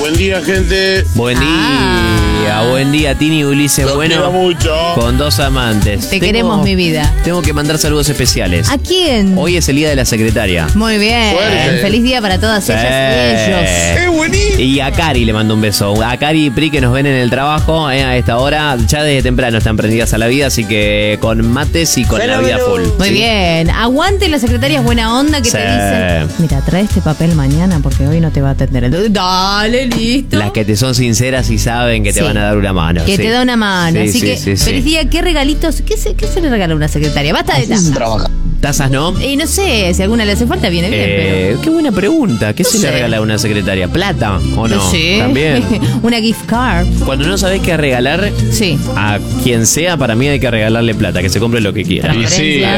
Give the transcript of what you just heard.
Buen día, gente. Buen día, Tini y Ulises. Los quiero mucho. Con dos amantes. Te queremos, mi vida. Tengo que mandar saludos especiales. ¿A quién? Hoy es el día de la secretaria. Muy bien. Fuerte. Feliz día para todas ellas y ellos. ¡Es buenísimo! Y a Cari le mando un beso. A Cari y Pri que nos ven en el trabajo a esta hora. Ya desde temprano están prendidas a la vida, así que con mates y con la vida full. Muy ¿sí? bien. Aguante las secretarias buena onda que Sí. te dicen, mira, trae este papel mañana porque hoy no te va a atender. Entonces, dale, listo. Las que te son sinceras y saben que te Sí. van a dar una mano. Que sí. te da una mano. Sí, Así sí, que, sí, sí. feliz día. ¿Qué regalitos? ¿Qué se le regala a una secretaria? Basta de tazas. ¿Tazas no? Y no sé, si alguna le hace falta, viene bien, pero... Qué buena pregunta. ¿Qué No se le sé. regala a una secretaria? ¿Plata o no? sé. También. Una gift card. Cuando no sabés qué regalar Sí. a quien sea, para mí hay que regalarle plata, que se compre lo que quiera. Y sí, Transferencias.